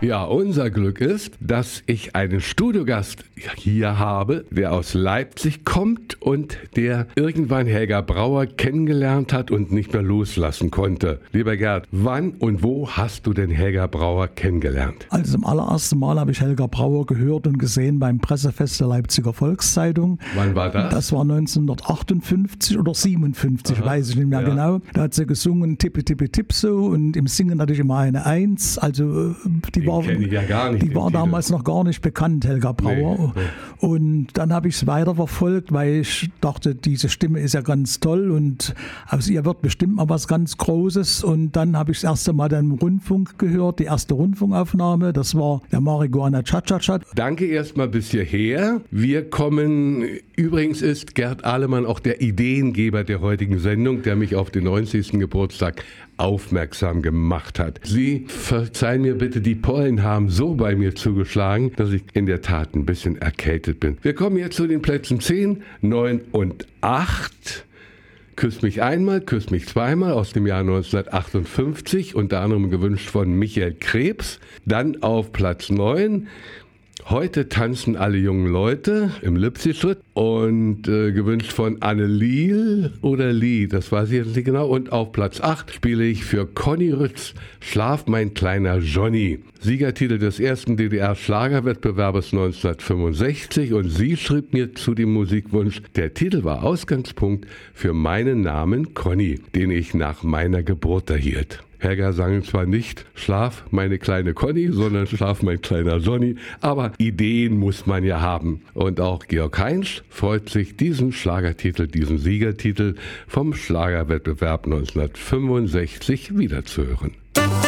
Ja, unser Glück ist, dass ich einen Studiogast hier habe, der aus Leipzig kommt und der irgendwann Helga Brauer kennengelernt hat und nicht mehr loslassen konnte. Lieber Gerd, wann und wo hast du denn Helga Brauer kennengelernt? Also zum allerersten Mal habe ich Helga Brauer gehört und gesehen beim Pressefest der Leipziger Volkszeitung. Wann war das? Das war 1958 oder 57, Aha, weiß ich nicht mehr genau. Da hat sie gesungen Tippi Tippi Tipso und im Singen hatte ich immer eine Eins. Also die war damals noch gar nicht bekannt, Helga Brauer. Nee. Und dann habe ich es weiterverfolgt, weil ich dachte, diese Stimme ist ja ganz toll und aus ihr wird bestimmt mal was ganz Großes. Und dann habe ich das erste Mal den Rundfunk gehört, die erste Rundfunkaufnahme. Das war der Marihuana Cha-Cha-Cha. Danke erstmal bis hierher. Wir kommen, übrigens ist Gerd Ahlemann auch der Ideengeber der heutigen Sendung, der mich auf den 90. Geburtstag aufmerksam gemacht hat. Sie verzeihen mir bitte, die Pollen haben so bei mir zugeschlagen, dass ich in der Tat ein bisschen erkältet bin. Wir kommen jetzt zu den Plätzen 10, 9 und 8. Küss mich einmal, küss mich zweimal aus dem Jahr 1958, unter anderem gewünscht von Michael Krebs. Dann auf Platz 9. Heute tanzen alle jungen Leute im Lipsi-Schritt und gewünscht von Anneliel oder Lee, das weiß ich jetzt nicht genau. Und auf Platz 8 spiele ich für Conny Rütz Schlaf mein kleiner Johnny. Siegertitel des ersten DDR-Schlagerwettbewerbes 1965 und sie schrieb mir zu dem Musikwunsch, der Titel war Ausgangspunkt für meinen Namen Conny, den ich nach meiner Geburt erhielt. Helga sang zwar nicht Schlaf, meine kleine Conny, sondern Schlaf, mein kleiner Johnny, aber Ideen muss man ja haben. Und auch Georg Heinz freut sich, diesen Schlagertitel, diesen Siegertitel vom Schlagerwettbewerb 1965 wiederzuhören.